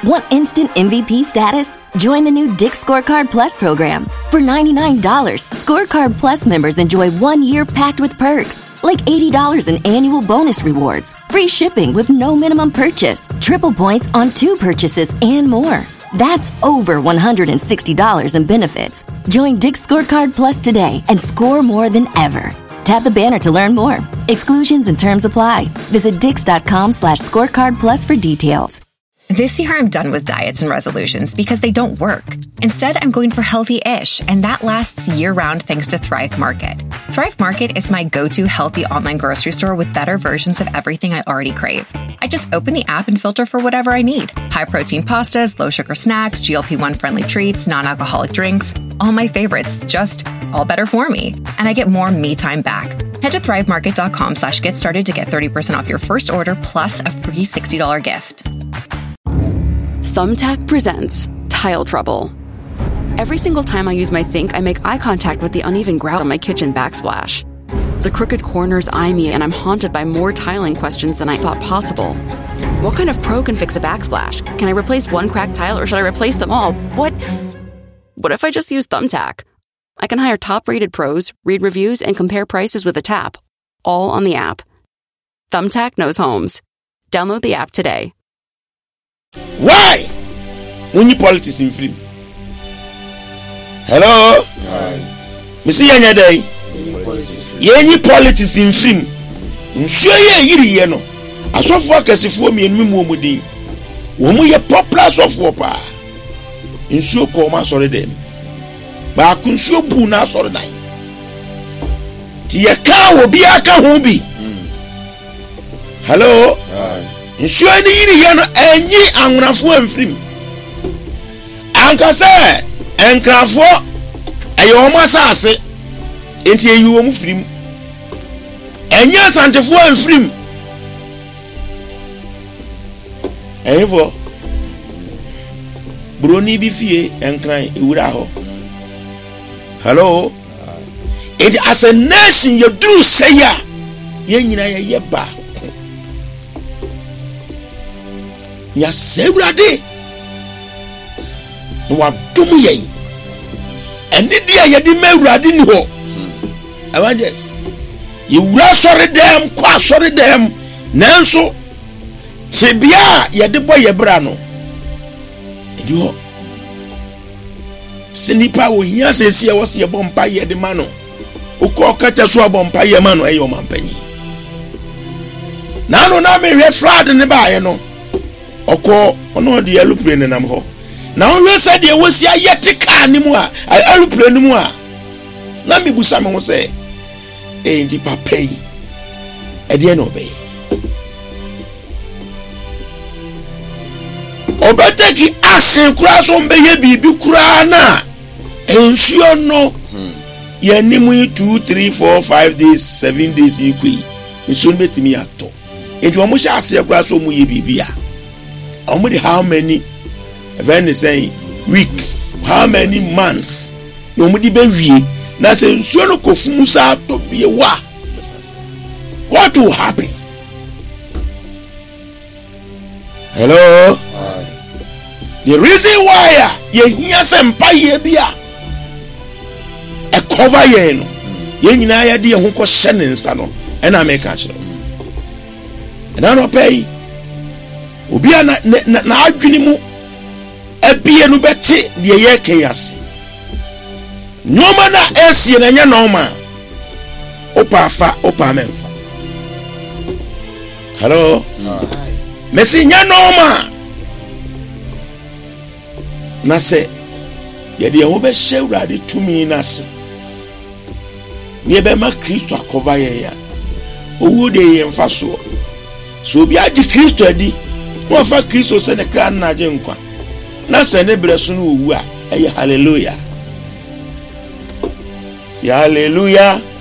Want instant MVP status? Join the new Dick's Scorecard Plus program. For $99, Scorecard Plus members enjoy 1 year packed with perks, like $80 in annual bonus rewards, free shipping with no minimum purchase, triple points on 2 purchases, and more. That's over $160 in benefits. Join Dick's Scorecard Plus today and score more than ever. Tap the banner to learn more. Exclusions and terms apply. Visit dix.com/scorecard plus for details. This year, I'm done with diets and resolutions because they don't work. Instead, I'm going for healthy-ish, and that lasts year-round thanks to Thrive Market. Thrive Market is my go-to healthy online grocery store with better versions of everything I already crave. I just open the app and filter for whatever I need. High-protein pastas, low-sugar snacks, GLP-1-friendly treats, non-alcoholic drinks. All my favorites, just all better for me. And I get more me time back. Head to thrivemarket.com/get started to get 30% off your first order plus a free $60 gift. Thumbtack presents Tile Trouble. Every single time I use my sink, I make eye contact with the uneven grout on my kitchen backsplash. The crooked corners eye me, and I'm haunted by more tiling questions than I thought possible. What kind of pro can fix a backsplash? Can I replace one cracked tile, or should I replace them all? What if I just use Thumbtack? I can hire top-rated pros, read reviews, and compare prices with a tap, all on the app. Thumbtack knows homes. Download the app today. Why? When you politics in film. Hello? Missy Yanya Day. Yenny politics in film. Nsure ye no. Asofo akasifo me enum omudi. Wo mu ye popular asofo pa. Nsuo ko ma sori dem. Ba kunsuo bu na sori dan. Ti ye ka obi aka ho bi. Hello? Nsuo ni yiri ye no enyi anwonafo amfrim. Anka se enkrafo ayo mo asase. Enti eyi wo mu frim. Enyi asantefo amfrim. Evo Broni bi fie enkran ewura ho. Hello? It as a nation you do say ya. Ye nyina ye ba. Ya sewrade. No wa dum ye. Eni dia ye di mewrade ni ho. Evangelist. You wura sorry dem, kwa sorry dem. Nanso Tibia ye de boy ye bra no. Edi ho. Sinipa wo hia sesi e wo se ye bompa ye de ma no. Uko kata so bompa ye ma no e yo mampanyi. Na no na me hwe fraud ne ba ye no. Oko ono de aluplane nam ho. Na on hwe se de wo si ayetika ni mu a aluplane mu a. Na me busa me ho se ndi papa yi. E de no be. Obeteki asen kura so mbeye bibi kura na ensuo no ye nimu 2 3 4 5 days 7 days ikwi ensuo betimi ato enti omo sha ase kura so mu ye bibi a omo de how many even say weeks how many months omo di bewie na se ensuo no kofu sa ato bie wa what will happen? Hello? The reason why ye hear some paye bia e cover ye no ye nyina ya de ho ko hye ne nsa no e na make a kire e na no pay obi na adwene mu ebie no beti de ye kan yase nyoma na esie na nya no ma opa fa opa menfa. Hello? Messi nya no ma na se ye de ho be hewrade tumi na se ne be ma Kristo akova ye ya owu de ye mfa so bi agi Kristo adi no fa Kristo se ne kra na age nkwa na se ne breso no owu a eye hallelujah. Hallelujah.